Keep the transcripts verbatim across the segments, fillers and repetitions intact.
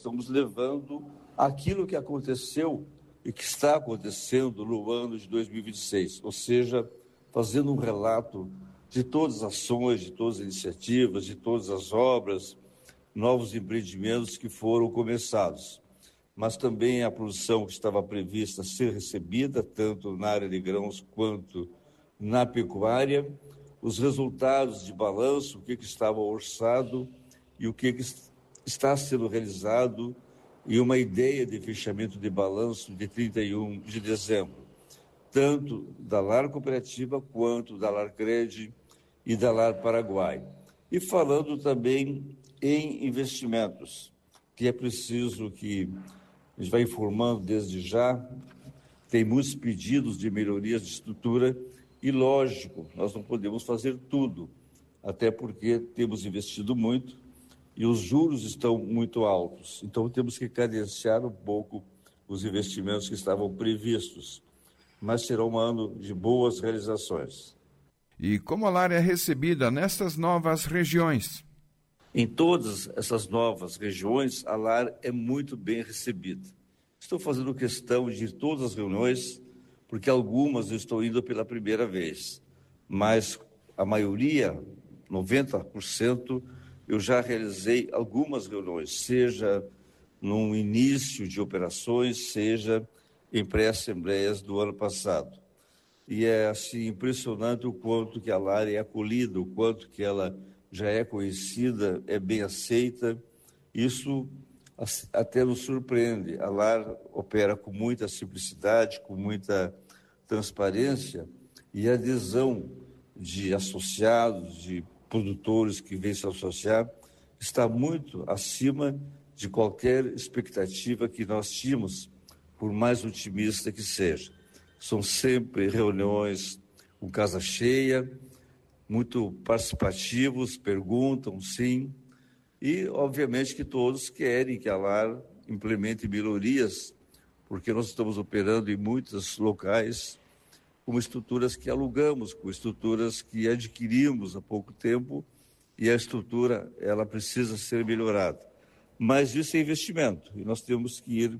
estamos levando aquilo que aconteceu e que está acontecendo no ano de dois mil e vinte e seis, ou seja, fazendo um relato de todas as ações, de todas as iniciativas, de todas as obras, novos empreendimentos que foram começados, mas também a produção que estava prevista ser recebida, tanto na área de grãos quanto na pecuária, os resultados de balanço, o que, que estava orçado e o que, que está sendo realizado, e uma ideia de fechamento de balanço de trinta e um de dezembro, tanto da Lar Cooperativa quanto da Lar Cred e da Lar Paraguai. E falando também em investimentos, que é preciso que a gente vai informando desde já, tem muitos pedidos de melhorias de estrutura e, lógico, nós não podemos fazer tudo, até porque temos investido muito e os juros estão muito altos. Então, temos que cadenciar um pouco os investimentos que estavam previstos, mas será um ano de boas realizações. E como a Lar é recebida nestas novas regiões? Em todas essas novas regiões, a Lar é muito bem recebida. Estou fazendo questão de ir a todas as reuniões, porque algumas eu estou indo pela primeira vez, mas a maioria, noventa por cento, eu já realizei algumas reuniões, seja no início de operações, seja em pré-assembleias do ano passado. E é assim impressionante o quanto que a Lar é acolhida, o quanto que ela já é conhecida, é bem aceita. Isso até nos surpreende. A Lar opera com muita simplicidade, com muita transparência, e a adesão de associados, de produtores que vêm se associar, está muito acima de qualquer expectativa que nós tínhamos, por mais otimista que seja. São sempre reuniões com casa cheia, muito participativos, perguntam, sim, e obviamente que todos querem que a Lar implemente melhorias, porque nós estamos operando em muitos locais com estruturas que alugamos, com estruturas que adquirimos há pouco tempo, e a estrutura ela precisa ser melhorada. Mas isso é investimento, e nós temos que ir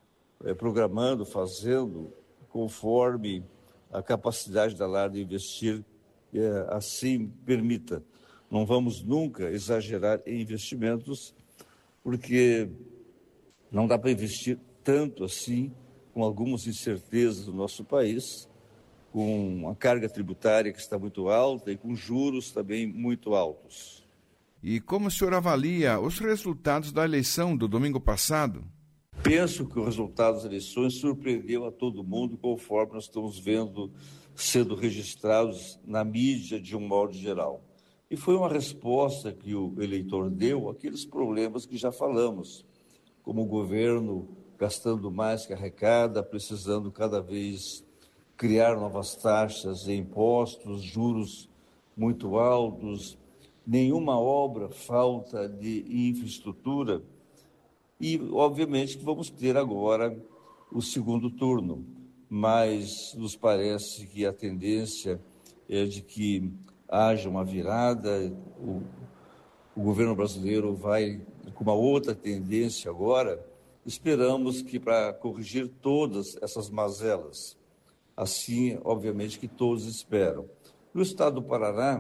é, programando, fazendo, conforme a capacidade da Lar de investir é, assim permita. Não vamos nunca exagerar em investimentos, porque não dá para investir tanto assim, com algumas incertezas do nosso país, com a carga tributária que está muito alta e com juros também muito altos. E como o senhor avalia os resultados da eleição do domingo passado? Penso que o resultado das eleições surpreendeu a todo mundo, conforme nós estamos vendo sendo registrados na mídia de um modo geral. E foi uma resposta que o eleitor deu àqueles problemas que já falamos, como o governo gastando mais que arrecada, precisando cada vez criar novas taxas e impostos, juros muito altos, nenhuma obra, falta de infraestrutura. E, obviamente, que vamos ter agora o segundo turno, mas nos parece que a tendência é de que haja uma virada, o, o governo brasileiro vai com uma outra tendência agora. Esperamos que para corrigir todas essas mazelas, assim, obviamente, que todos esperam. No estado do Paraná,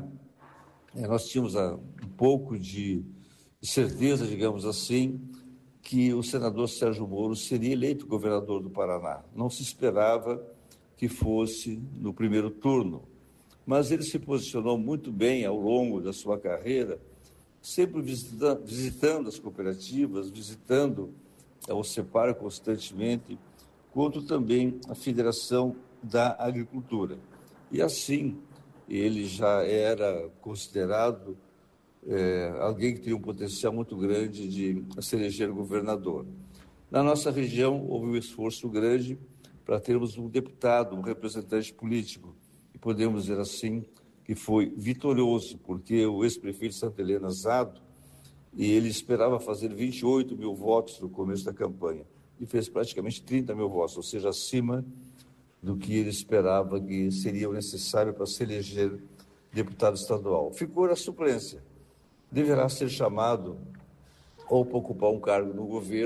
nós tínhamos um pouco de certeza, digamos assim, que o senador Sérgio Moro seria eleito governador do Paraná. Não se esperava que fosse no primeiro turno, mas ele se posicionou muito bem ao longo da sua carreira, sempre visita, visitando as cooperativas, visitando a OCEPAR constantemente, quanto também a Federação da Agricultura. E assim, ele já era considerado É, alguém que tinha um potencial muito grande de se eleger governador. Na nossa região, houve um esforço grande para termos um deputado, um representante político, e podemos dizer assim que foi vitorioso, porque o ex-prefeito de Santa Helena, Zado, e ele esperava fazer vinte e oito mil votos no começo da campanha, e fez praticamente trinta mil votos, ou seja, acima do que ele esperava que seria necessário para se eleger deputado estadual. Ficou na suplência. Deverá ser chamado ou para ocupar um cargo no governo,